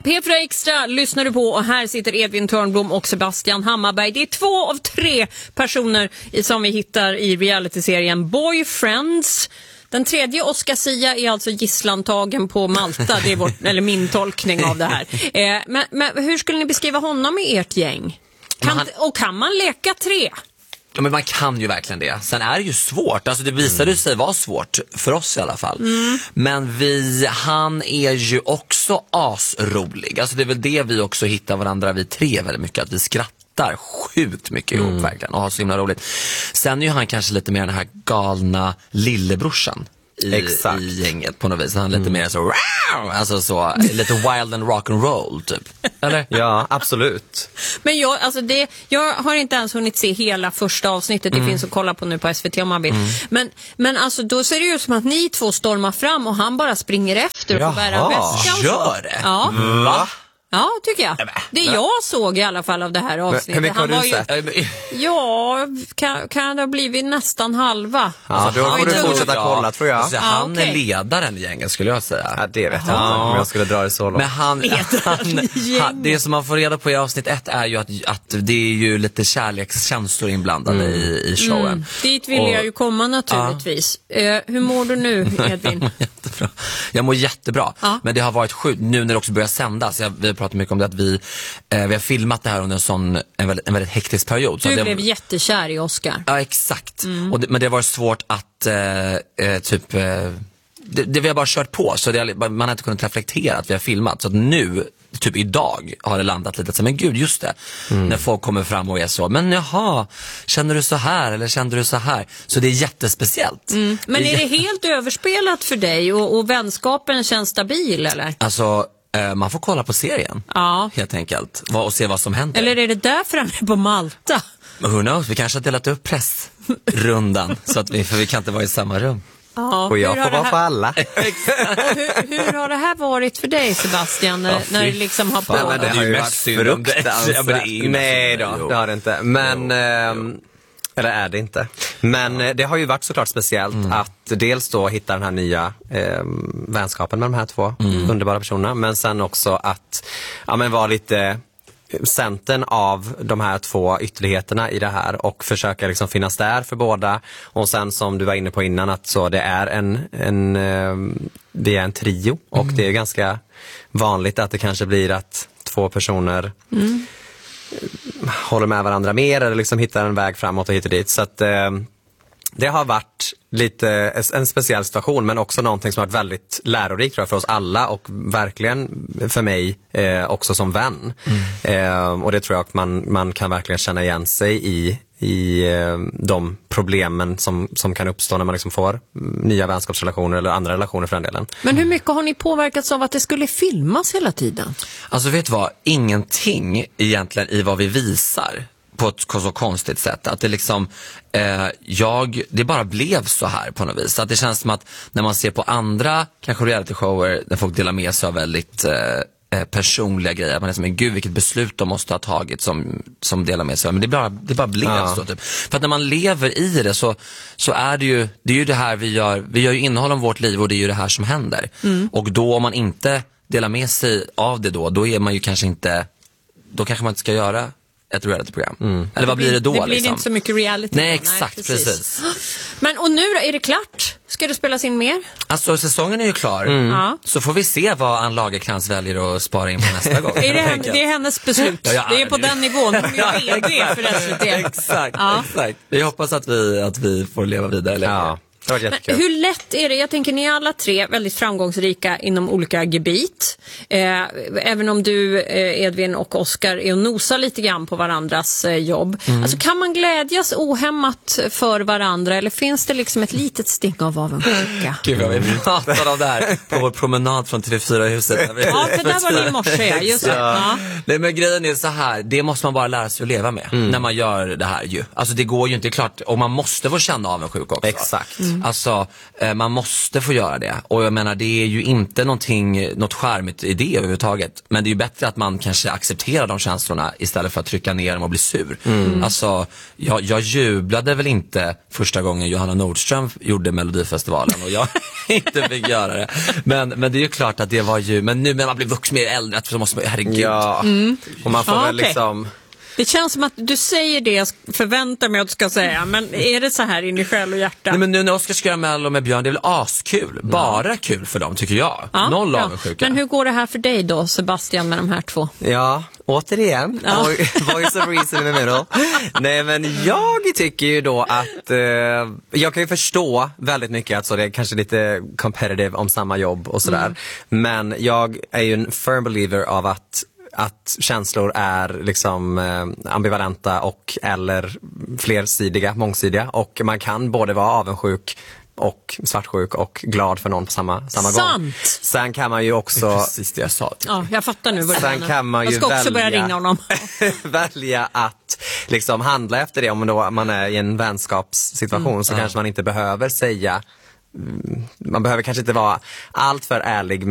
P4 Extra lyssnar du på och här sitter Edvin Törnblom och Sebastian Hammarberg. Det är 2 av 3 personer som vi hittar i realityserien Boyfriends. Den tredje, Oscar Sia, är alltså gisslantagen på Malta. Det är eller min tolkning av det här. Men hur skulle ni beskriva honom i ert gäng? Kan man leka 3? Ja, men man kan ju verkligen det. Sen är det ju svårt. Alltså det visade sig vara svårt för oss i alla fall. Men han är ju också asrolig. Alltså det är väl det vi också hittar varandra, vi 3 väldigt mycket. Att vi skrattar sjukt mycket ihop verkligen. Och har så himla roligt. Sen är ju han kanske lite mer den här galna lillebrorsan i gänget på något vis. Han är lite mer så, alltså så lite wild and rock and roll typ. Eller? Ja, absolut. Men jag har inte ens hunnit se hela första avsnittet. Det finns att kolla på nu på SVT om man vill. Men alltså då ser det ut som att ni 2 stormar fram och han bara springer efter och får bära väskan. Gör det? Ja. Va? Ja, tycker jag. Det jag såg i alla fall av det här avsnittet. Hur mycket har du sett? Ja, kan det ha blivit nästan halva. Ja, då får du fortsätta kolla, tror jag. Alltså, han är ledaren i gänget, skulle jag säga. Ja, det vet jag inte, om jag skulle dra det så långt. Men han, det som man får reda på i avsnitt 1 är ju att det är ju lite kärlekskänslor inblandade i showen. Dit vill jag ju komma naturligtvis. Hur mår du nu, Edvin? Jättebra. Jag mår jättebra. Men det har varit sjukt nu när det också börjar sändas. Vi har pratat mycket om det, att vi har filmat det här under en väldigt hektisk period. Så du blev jättekär i Oscar. Ja, exakt. Men det var svårt att det vi har bara kört på, så man har inte kunnat reflektera att vi har filmat. Så att nu, typ idag, har det landat lite så, men gud, just det. När folk kommer fram och är så, men jaha, känner du så här eller kände du så här? Så det är jättespeciellt. Men är det helt överspelat för dig och vänskapen känns stabil, eller? Alltså, man får kolla på serien, helt enkelt, och se vad som händer. Eller är det därför han är på Malta? Who knows, vi kanske har delat upp pressrundan så att för vi kan inte vara i samma rum. Ja, och jag får vara för alla. hur har det här varit för dig, Sebastian, när det liksom har på? Det har ju varit fruktansvärt. Nej då, det har det inte. Men eller är det inte. Men det har ju varit såklart speciellt att dels då hitta den här nya vänskapen med de här 2 underbara personerna. Men sen också att vara lite centern av de här 2 ytterligheterna i det här och försöka liksom finnas där för båda. Och sen som du var inne på innan, att så det är vi är en trio och det är ganska vanligt att det kanske blir att 2 personer håller med varandra mer eller liksom hittar en väg framåt och hit och dit. Så att det har varit lite en speciell situation, men också någonting som har varit väldigt lärorikt, tror jag, för oss alla och verkligen för mig också som vän. Och det tror jag att man kan verkligen känna igen sig i de problemen som kan uppstå när man liksom får nya vänskapsrelationer eller andra relationer för den delen. Men hur mycket har ni påverkats av att det skulle filmas hela tiden? Alltså vet du vad, ingenting egentligen i vad vi visar på ett så konstigt sätt, att det liksom det bara blev så här på något vis. Så att det känns som att när man ser på andra kanske reality-shower där folk delar med sig av väldigt personliga grejer, man är som, men gud vilket beslut de måste ha tagit som delar med sig, men det bara blev så typ. För att när man lever i det så är det är ju det här vi gör ju innehåll om vårt liv, och det är ju det här som händer. Och då om man inte delar med sig av det då är man ju kanske inte, då kanske man inte ska göra ett reality-program. Eller vad blir det då? Det blir liksom inte så mycket reality. Nej, exakt, precis. Men och nu då, är det klart? Ska det spelas in mer? Alltså säsongen är ju klar. Så får vi se vad Ann Lagercrantz väljer att spara in på nästa gång. Det är hennes beslut. Det är på den nivån. Hon är VD för SVT. Exakt. Jag hoppas att vi får leva vidare. Ja. Men hur lätt är det? Jag tänker, ni är alla 3 väldigt framgångsrika inom olika gebit. Även om du, Edvin och Oscar, är och nosar lite grann på varandras jobb. Alltså, kan man glädjas ohämmat för varandra, eller finns det liksom ett litet sting av avundsjuka? Gud vad vi pratade om det här på vår promenad från TV4-huset. Ja, för där var det i morse, just det. Nej, men grejen är så här, det måste man bara lära sig att leva med när man gör det här ju. Alltså det går ju inte, klart, och man måste få känna avundsjuka också. Exakt. Alltså man måste få göra det. Och jag menar, det är ju inte något charmigt dåligt idé överhuvudtaget. Men det är ju bättre att man kanske accepterar de känslorna istället för att trycka ner dem och bli sur. Alltså, jag jublade väl inte första gången Johanna Nordström gjorde Melodifestivalen och jag inte fick göra det. Men det är ju klart att det var ju, men nu när man blir vuxen mer äldre så måste man, herregud. Ja, och man får väl liksom... Det känns som att du säger det jag förväntar mig att du ska säga, men är det så här in i själ och hjärta? Nej, men nu när Oscar ska göra Mello med Björn, det är väl askul. Bara kul för dem, tycker jag. Noll avundsjuka. Men hur går det här för dig då, Sebastian, med de här två? Ja, återigen. Voice of reason in the middle. Nej, men jag tycker ju då att jag kan ju förstå väldigt mycket att så det är kanske lite competitive om samma jobb och sådär. Men jag är ju en firm believer av att känslor är liksom ambivalenta och eller flersidiga, mångsidiga, och man kan både vara avundsjuk och svartsjuk och glad för någon på samma gång. Sen kan man ju också... Det är precis det jag sa. Ja, jag fattar nu vad sen kan man ju jag ska också börja ringa honom. välja att liksom handla efter det. Om då man är i en vänskapssituation så kanske man inte behöver säga... Man behöver kanske inte vara allt för ärlig